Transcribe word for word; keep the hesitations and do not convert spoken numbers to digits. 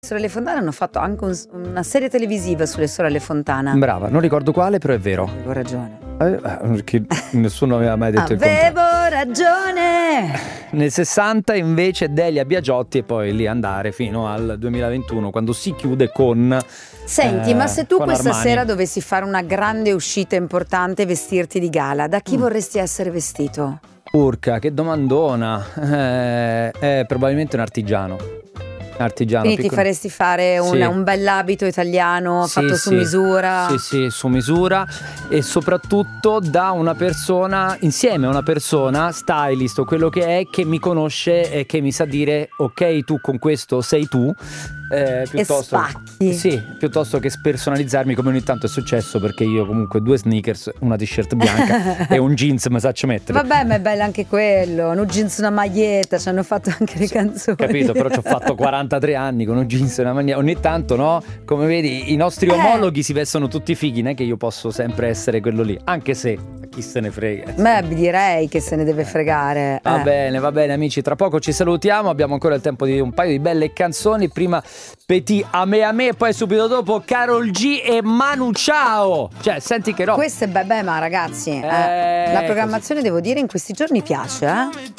Sorelle Fontana hanno fatto anche un, una serie televisiva sulle sorelle Fontana. Brava, non ricordo quale, però è vero. Avevo ragione. Eh, perché nessuno aveva mai detto Avevo il contrario. ragione. Nel sessanta invece Delia Biagiotti e poi lì andare fino al duemilaventuno quando si chiude con Senti, eh, ma se tu con questa Armani. sera dovessi fare una grande uscita importante e vestirti di gala, da chi mm. vorresti essere vestito? Urca, che domandona. Eh, è probabilmente un artigiano. Artigiano, Quindi piccolo. ti faresti fare un, sì. un bell'abito italiano sì, fatto sì. su misura? Sì, sì, su misura e soprattutto da una persona, insieme a una persona, stylist o quello che è, che mi conosce e che mi sa dire ok, tu con questo sei tu. Eh, piuttosto, e spacchi. Sì, piuttosto che spersonalizzarmi come ogni tanto è successo, perché io comunque due sneakers, una t-shirt bianca e un jeans mi saccio mettere. Vabbè, ma è bello anche quello, un jeans e una maglietta, ci hanno fatto anche le canzoni. Capito, però ci ho fatto quarantatré anni con un jeans e una maglietta. Ogni tanto, no? Come vedi, i nostri eh. omologhi si vestono tutti fighi, non è che io posso sempre essere quello lì, anche se chi se ne frega. Beh, direi che se ne deve fregare. Va eh. bene, va bene amici, tra poco ci salutiamo, abbiamo ancora il tempo di un paio di belle canzoni. Prima Petit a me a me e poi subito dopo Karol G e Manu Ciao. Cioè, senti che roba. Questo è beh, beh, ma ragazzi, eh, Eh, la programmazione così. Devo dire in questi giorni piace, eh?